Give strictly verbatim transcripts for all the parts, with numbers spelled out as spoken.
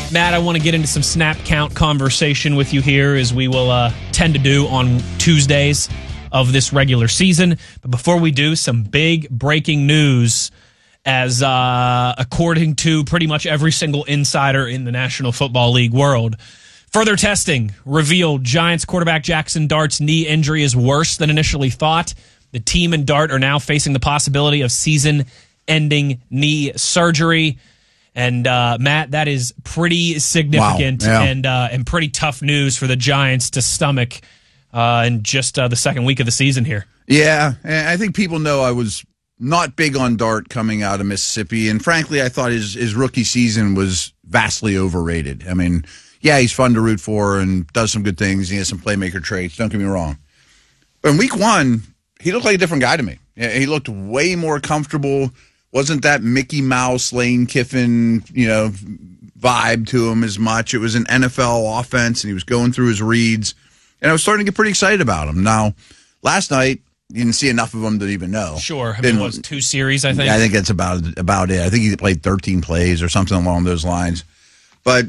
Matt, I want to get into some snap count conversation with you here, as we will uh, tend to do on Tuesdays of this regular season. But before we do, some big breaking news, as uh, according to pretty much every single insider in the National Football League world, further testing revealed Giants quarterback Jackson Dart's knee injury is worse than initially thought. The team and Dart are now facing the possibility of season-ending knee surgery. And, uh, Matt, that is pretty significant wow. yeah. and uh, and pretty tough news for the Giants to stomach uh, in just uh, the second week of the season here. Yeah, and I think people know I was not big on Dart coming out of Mississippi. And, frankly, I thought his, his rookie season was vastly overrated. I mean, yeah, he's fun to root for and does some good things. He has some playmaker traits. Don't get me wrong. But in week one, he looked like a different guy to me. He looked way more comfortable. Wasn't that Mickey Mouse, Lane Kiffin, you know, vibe to him as much. It was an N F L offense, and he was going through his reads. And I was starting to get pretty excited about him. Now, last night, you didn't see enough of him to even know. Sure. I mean, it was two series, I think. Yeah, I think that's about, about it. I think he played thirteen plays or something along those lines. But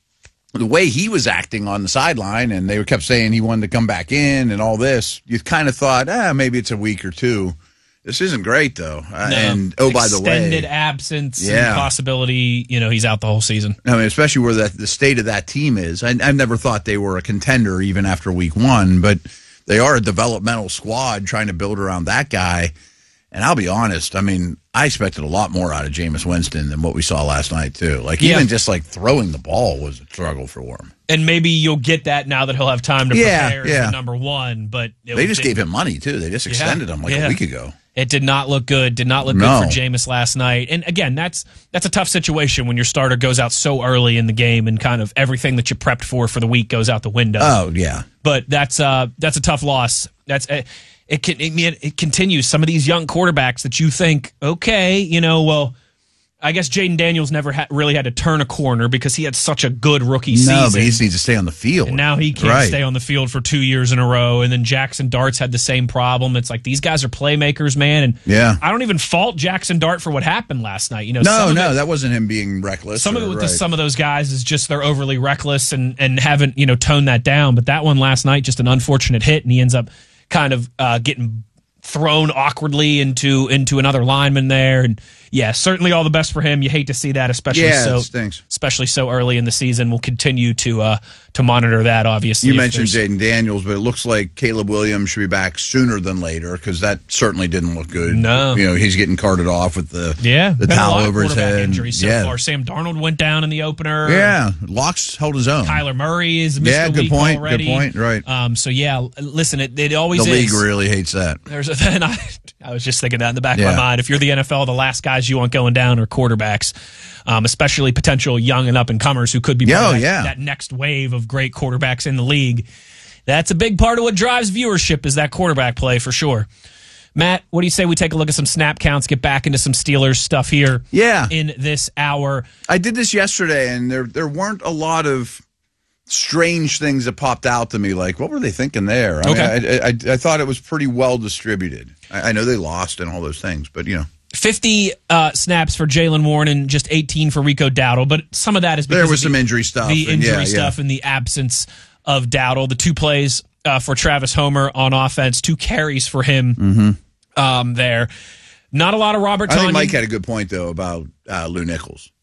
the way he was acting on the sideline, and they kept saying he wanted to come back in and all this, you kind of thought, ah, maybe it's a week or two. This isn't great, though. No. And, oh, by the way. Extended absence yeah. and possibility, you know, he's out the whole season. I mean, especially where the, the state of that team is. I, I've never thought they were a contender even after week one, but they are a developmental squad trying to build around that guy. And I'll be honest, I mean, I expected a lot more out of Jameis Winston than what we saw last night, too. Like, yeah. even just, like, throwing the ball was a struggle for him. And maybe you'll get that now that he'll have time to yeah, prepare yeah. as the number one. But They just gave him money, too. They just extended yeah, him like yeah. a week ago. It did not look good. Did not look no. good for Jameis last night. And again, that's that's a tough situation when your starter goes out so early in the game and kind of everything that you prepped for for the week goes out the window. Oh yeah, but that's uh that's a tough loss. That's it. It can it, it continues. Some of these young quarterbacks that you think, okay, you know, well, I guess Jaden Daniels never ha- really had to turn a corner because he had such a good rookie season. No, but he just needs to stay on the field. And now he can't right. stay on the field for two years in a row. And then Jackson Dart's had the same problem. It's like these guys are playmakers, man. And yeah. I don't even fault Jackson Dart for what happened last night. You know, no, no, it, that wasn't him being reckless. Some or, of it with right. the, some of those guys is just they're overly reckless and, and haven't, you know, toned that down. But that one last night, just an unfortunate hit, and he ends up kind of uh, getting thrown awkwardly into into another lineman there. And yeah, certainly all the best for him. You hate to see that, especially yeah, so it stinks. especially so early in the season. We'll continue to uh, to monitor that, obviously. You mentioned Jaden Daniels, but it looks like Caleb Williams should be back sooner than later because that certainly didn't look good. No. You know, he's getting carted off with the, yeah, the towel over his head. Injuries so yeah. far. Sam Darnold went down in the opener. Yeah, Locke's held his own. Kyler Murray is missed yeah, a good week point, already. Good point, right. Um, so, yeah, listen, it, it always the is. The league really hates that. There's a, and I, I was just thinking that in the back yeah. of my mind. If you're the N F L, the last guys you want going down are quarterbacks, um, especially potential young and up-and-comers who could be part oh, of that, yeah. that next wave of great quarterbacks in the league. That's a big part of what drives viewership is that quarterback play for sure. Matt, what do you say we take a look at some snap counts, get back into some Steelers stuff here yeah. in this hour? I did this yesterday, and there there weren't a lot of strange things that popped out to me. Like, what were they thinking there? I okay. mean, I, I, I thought it was pretty well distributed. I, I know they lost and all those things, but, you know. fifty uh, snaps for Jaylen Warren and just eighteen for Rico Dowdle, but some of that is because there was of the, some injury stuff. The and injury yeah, stuff yeah. and the absence of Dowdle. The two plays uh, for Travis Homer on offense, two carries for him mm-hmm. um, there. Not a lot of Robert Tonyan. I think Mike had a good point, though, about uh, Lou Nichols.